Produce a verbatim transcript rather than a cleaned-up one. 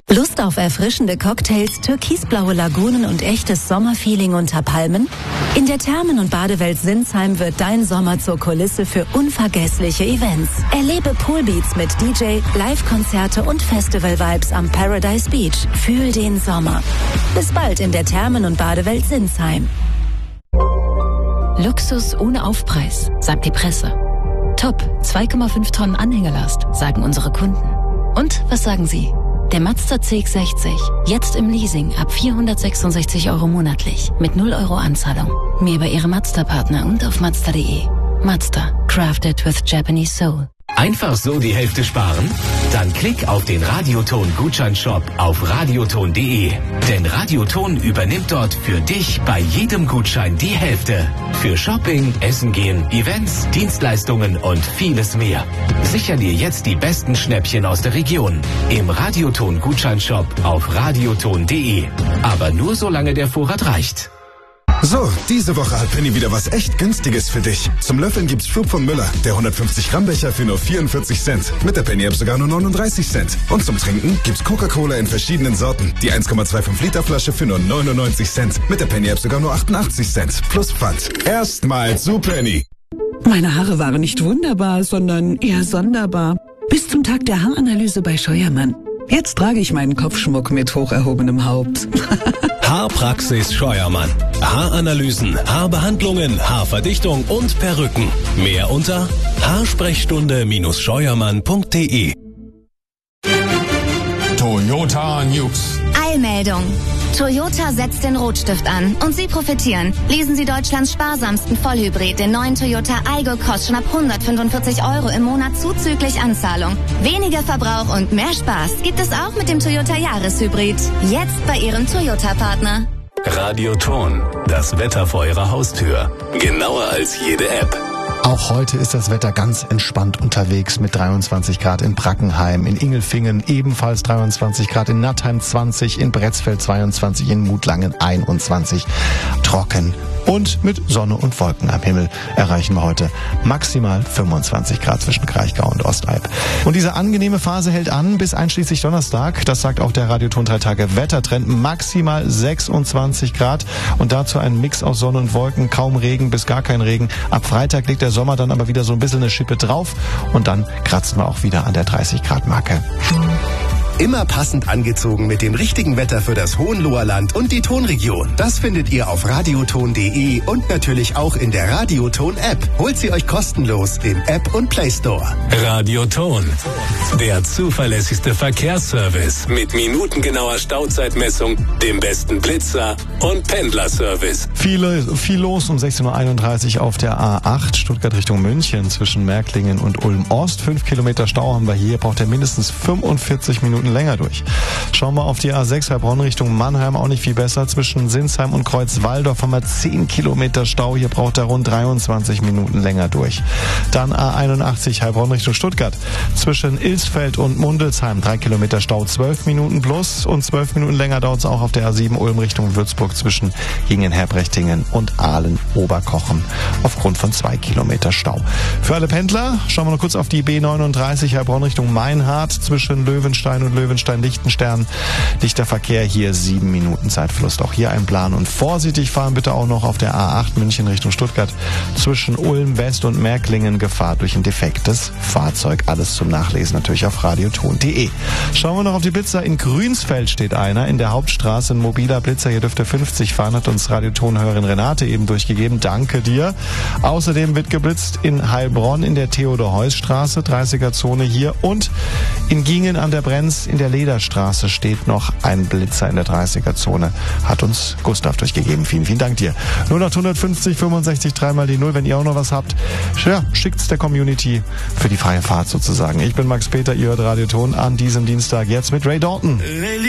Lust auf erfrischende Cocktails, türkisblaue Lagunen und echtes Sommerfeeling unter Palmen? In der Thermen- und Badewelt Sinsheim wird dein Sommer zur Kulisse für unvergessliche Events. Erlebe Poolbeats mit D J, Live-Konzerte und Festival-Vibes am Paradise Beach. Fühl den Sommer. Bis bald in der Thermen- und Badewelt Sinsheim. Luxus ohne Aufpreis, sagt die Presse. Top, zwei Komma fünf Tonnen Anhängelast, sagen unsere Kunden. Und was sagen Sie? Der Mazda C X sechzig, jetzt im Leasing ab vierhundertsechsundsechzig Euro monatlich mit null Euro Anzahlung. Mehr bei Ihrem Mazda-Partner und auf Mazda punkt de. Mazda, crafted with Japanese soul. Einfach so die Hälfte sparen? Dann klick auf den Radioton-Gutscheinshop auf radioton punkt de. Denn Radioton übernimmt dort für dich bei jedem Gutschein die Hälfte. Für Shopping, Essen gehen, Events, Dienstleistungen und vieles mehr. Sicher dir jetzt die besten Schnäppchen aus der Region. Im Radioton-Gutscheinshop auf radioton punkt de. Aber nur solange der Vorrat reicht. So, diese Woche hat Penny wieder was echt Günstiges für dich. Zum Löffeln gibt's Schub von Müller, der hundertfünfzig Gramm Becher für nur vierundvierzig Cent. Mit der Penny App sogar nur neununddreißig Cent. Und zum Trinken gibt's Coca-Cola in verschiedenen Sorten. Die eins Komma fünfundzwanzig Liter Flasche für nur neunundneunzig Cent. Mit der Penny App sogar nur achtundachtzig Cent. Plus Pfand. Erstmal zu Penny. Meine Haare waren nicht wunderbar, sondern eher sonderbar. Bis zum Tag der Haaranalyse bei Scheuermann. Jetzt trage ich meinen Kopfschmuck mit hoch erhobenem Haupt. Haarpraxis Scheuermann. Haaranalysen, Haarbehandlungen, Haarverdichtung und Perücken. Mehr unter haarsprechstunde Scheuermann punkt de. Toyota News. Eilmeldung. Toyota setzt den Rotstift an und Sie profitieren. Lesen Sie Deutschlands sparsamsten Vollhybrid, den neuen Toyota Aygo, kostet schon ab hundertfünfundvierzig Euro im Monat zuzüglich Anzahlung. Weniger Verbrauch und mehr Spaß gibt es auch mit dem Toyota Jahreshybrid. Jetzt bei Ihrem Toyota-Partner. Radioton, das Wetter vor Ihrer Haustür. Genauer als jede App. Auch heute ist das Wetter ganz entspannt unterwegs mit dreiundzwanzig Grad in Brackenheim, in Ingelfingen ebenfalls dreiundzwanzig Grad, in Nattheim zwanzig, in Bretzfeld zweiundzwanzig, in Mutlangen einundzwanzig. Trocken und mit Sonne und Wolken am Himmel erreichen wir heute maximal fünfundzwanzig Grad zwischen Kraichgau und Ostalb. Und diese angenehme Phase hält an bis einschließlich Donnerstag. Das sagt auch der Radioton drei Tage Wettertrend. Maximal sechsundzwanzig Grad und dazu ein Mix aus Sonne und Wolken, kaum Regen bis gar kein Regen. Ab Freitag legt der Sommer dann aber wieder so ein bisschen eine Schippe drauf und dann kratzen wir auch wieder an der dreißig Grad Marke. Immer passend angezogen mit dem richtigen Wetter für das Hohenloherland und die Tonregion. Das findet ihr auf radioton punkt de und natürlich auch in der Radioton-App. Holt sie euch kostenlos im App und Play Store. Radioton, der zuverlässigste Verkehrsservice mit minutengenauer Stauzeitmessung, dem besten Blitzer und Pendlerservice. Viele, viel los um sechzehn Uhr einunddreißig auf der A acht, Stuttgart Richtung München zwischen Märklingen und Ulm-Ost. Fünf Kilometer Stau haben wir hier, braucht ihr mindestens fünfundvierzig Minuten länger durch. Schauen wir auf die A sechs Heilbronn Richtung Mannheim, auch nicht viel besser. Zwischen Sinsheim und Kreuzwaldorf haben wir zehn Kilometer Stau. Hier braucht er rund dreiundzwanzig Minuten länger durch. Dann A einundachtzig Heilbronn Richtung Stuttgart. Zwischen Ilsfeld und Mundelsheim drei Kilometer Stau, zwölf Minuten plus und zwölf Minuten länger dauert es auch auf der A sieben Ulm Richtung Würzburg zwischen Hingen-Herbrechtingen und Aalen-Oberkochen aufgrund von zwei Kilometer Stau. Für alle Pendler schauen wir noch kurz auf die B neununddreißig Heilbronn Richtung Meinhardt zwischen Löwenstein und Löwenstein-Lichtenstern. Dichter Verkehr, hier sieben Minuten Zeitverlust. Auch hier ein Plan und vorsichtig fahren bitte auch noch auf der A acht München Richtung Stuttgart zwischen Ulm West und Märklingen. Gefahr durch ein defektes Fahrzeug. Alles zum Nachlesen natürlich auf radioton punkt de. Schauen wir noch auf die Blitzer. In Grünsfeld steht einer in der Hauptstraße, ein mobiler Blitzer. Hier dürfte fünfzig fahren, hat uns Radioton-Hörerin Renate eben durchgegeben. Danke dir. Außerdem wird geblitzt in Heilbronn in der Theodor-Heuss-Straße, dreißiger Zone hier, und in Gingen an der Brenz in der Lederstraße steht noch ein Blitzer in der dreißiger Zone. Hat uns Gustav durchgegeben. Vielen, vielen Dank dir. null acht fünfzig fünfundsechzig dreimal die null, wenn ihr auch noch was habt. Ja, schickt's der Community für die freie Fahrt sozusagen. Ich bin Max Peter, ihr hört Radioton an diesem Dienstag jetzt mit Ray Dalton.